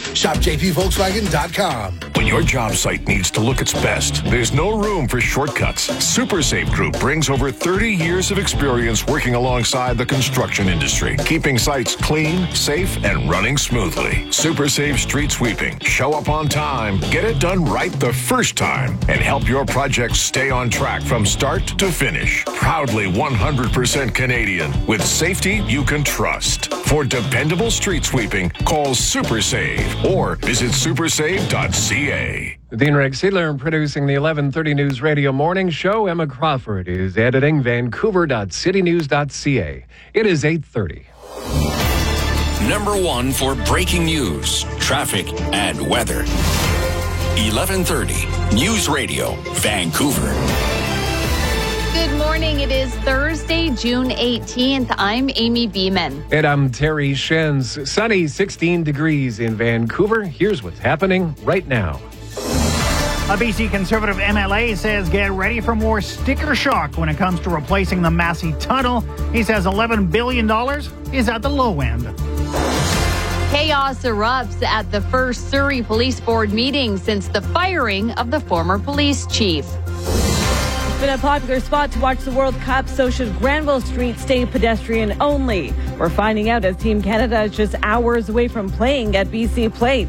Shop jpvolkswagen.com. When your job site needs to look its best, there's no room for shortcuts. SuperSafe Group brings over 30 years of experience working alongside the construction industry, keeping sites clean, safe, and running smoothly. SuperSafe Street Sweeping. Show up on time, get it done right the first time, and help your project stay on track from start to finish. Proudly 100% Canadian, with safety you can trust. For dependable street sweeping, call SuperSave or visit supersave.ca. Dean Rex Seidler producing the 11:30 News Radio Morning Show. Emma Crawford is editing Vancouver.citynews.ca. It is 8:30. Number one for breaking news, traffic, and weather. 11:30 News Radio, Vancouver. Good morning. It is Thursday, June 18th. I'm Amy Beeman. And I'm Terry Shens. Sunny, 16 degrees in Vancouver. Here's what's happening right now. A BC Conservative MLA says get ready for more sticker shock when it comes to replacing the Massey Tunnel. He says $11 billion is at the low end. Chaos erupts at the first Surrey Police Board meeting since the firing of the former police chief. It's been a popular spot to watch the World Cup, so should Granville Street stay pedestrian only? We're finding out as Team Canada is just hours away from playing at BC Place.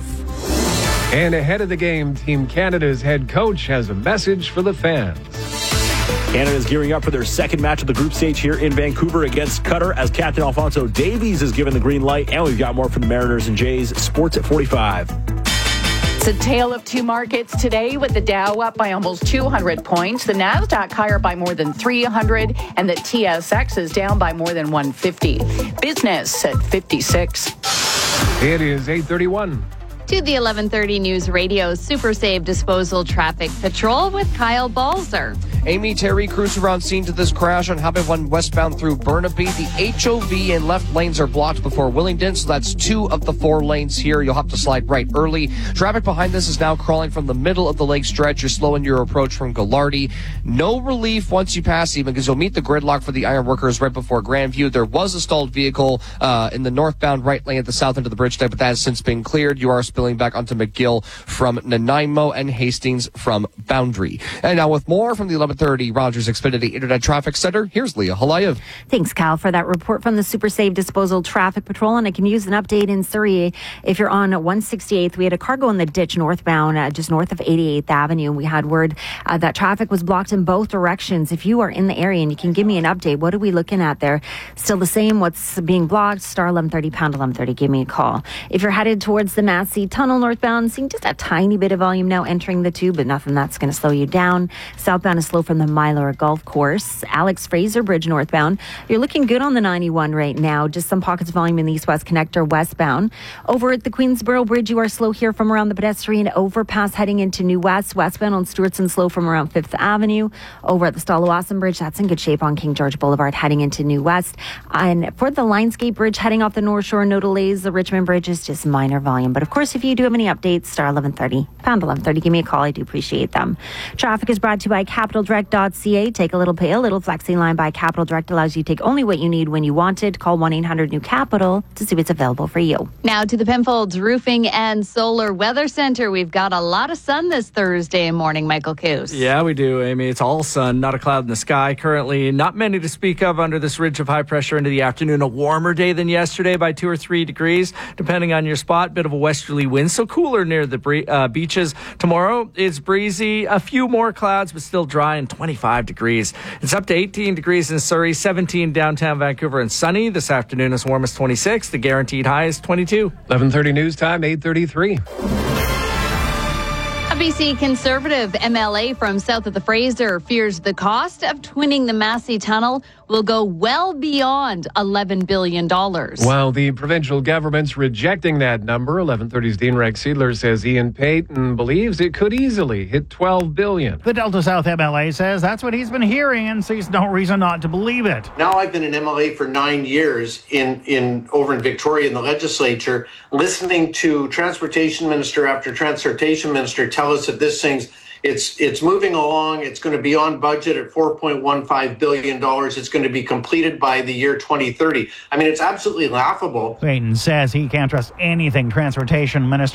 And ahead of the game, Team Canada's head coach has a message for the fans. Canada's gearing up for their second match of the group stage here in Vancouver against Qatar as Captain Alphonso Davies is given the green light. And we've got more from the Mariners and Jays. Sports at 45. It's a tale of two markets today, with the Dow up by almost 200 points, the Nasdaq higher by more than 300, and the TSX is down by more than 150. Business at 56. It is 8:31. To the 11:30 News Radio Super Save Disposal Traffic Patrol with Kyle Balzer. Amy, Terry, crews around scene to this crash on Highway 1 westbound through Burnaby. The HOV and left lanes are blocked before Willingdon, so that's 2 of the 4 lanes here. You'll have to slide right early. Traffic behind this is now crawling from the middle of the lake stretch. You're slowing your approach from Gallardi. No relief once you pass even, because you'll meet the gridlock for the ironworkers right before Grandview. There was a stalled vehicle in the northbound right lane at the south end of the bridge deck, but that has since been cleared. You are spilling back onto McGill from Nanaimo and Hastings from Boundary. And now with more from the 11:30 Rogers Xfinity Internet Traffic Center, here's Leah Halayev. Thanks, Cal, for that report from the Super Save Disposal Traffic Patrol. And I can use an update in Surrey. If you're on 168th, we had a car go in the ditch northbound, just north of 88th Avenue. And we had word that traffic was blocked in both directions. If you are in the area and you can give me an update, what are we looking at there? Still the same? What's being blocked? Star 1130, pound 1130. Give me a call. If you're headed towards the Massey Tunnel northbound, seeing just a tiny bit of volume now entering the tube, but nothing that's going to slow you down. Southbound is slow from the Mylar Golf Course. Alex Fraser Bridge northbound. You're looking good on the 91 right now. Just some pockets of volume in the east-west connector westbound. Over at the Queensboro Bridge, you are slow here from around the pedestrian overpass heading into New West. Westbound on Stewartson slow from around 5th Avenue. Over at the Stalawasan Bridge, that's in good shape on King George Boulevard heading into New West. And for the Lionsgate Bridge heading off the North Shore, no delays. The Richmond Bridge is just minor volume. But of course, if you do have any updates, star 1130, pound 1130, give me a call. I do appreciate them. Traffic is brought to you by CapitalDirect.ca. Take a little pay, a little flexi line by Capital Direct allows you to take only what you need when you want it. Call 1-800-NEW-CAPITAL to see what's available for you. Now to the Penfolds Roofing and Solar Weather Center. We've got a lot of sun this Thursday morning, Michael Coos. Yeah, we do, Amy. It's all sun, not a cloud in the sky. Currently, not many to speak of under this ridge of high pressure into the afternoon. A warmer day than yesterday by 2 or 3 degrees, depending on your spot. Bit of a westerly wind, so cooler near the beaches. Tomorrow is breezy, a few more clouds, but still dry and 25 degrees. It's up to 18 degrees in Surrey, 17 downtown Vancouver, and sunny. This afternoon as warm as 26. The guaranteed high is 22. 11:30 news time, 8:33. A BC Conservative MLA from south of the Fraser fears the cost of twinning the Massey Tunnel will go well beyond $11 billion. While the provincial government's rejecting that number, 11:30's Dean Rex Seidler says Ian Payton believes it could easily hit $12 billion. The Delta South MLA says that's what he's been hearing and sees no reason not to believe it. Now I've been an MLA for 9 years over in Victoria in the legislature, listening to transportation minister after transportation minister tell us that this thing's it's moving along. It's going to be on budget at $4.15 billion. It's going to be completed by the year 2030. I mean, it's absolutely laughable. Payton says he can't trust anything Transportation Minister